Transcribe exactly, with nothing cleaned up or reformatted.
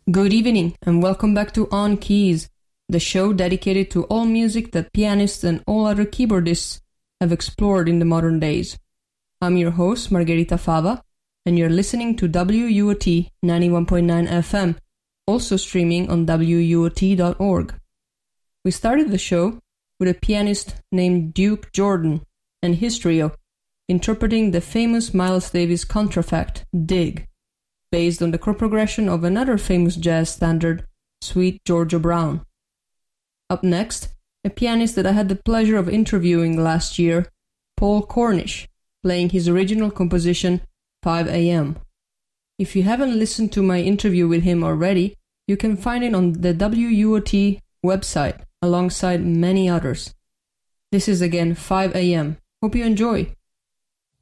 Good evening and welcome back to On Keys, the show dedicated to all music that pianists and all other keyboardists have explored in the modern days. I'm your host, Margherita Fava, and you're listening to W U O T ninety-one point nine F M, also streaming on W U O T dot org. We started the show with a pianist named Duke Jordan and his trio, interpreting the famous Miles Davis contrafact, Dig, based on the chord progression of another famous jazz standard, Sweet Georgia Brown. Up next, a pianist that I had the pleasure of interviewing last year, Paul Cornish, playing his original composition, five a m. If you haven't listened to my interview with him already, you can find it on the W U O T website, alongside many others. This is again five a m. Hope you enjoy.